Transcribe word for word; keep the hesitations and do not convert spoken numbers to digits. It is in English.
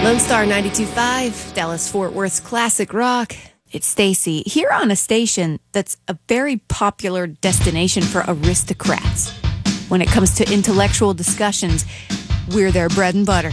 Lone Star ninety-two point five, Dallas-Fort Worth's classic rock. It's Stacy here on a station that's a very popular destination for aristocrats. When it comes to intellectual discussions, we're their bread and butter.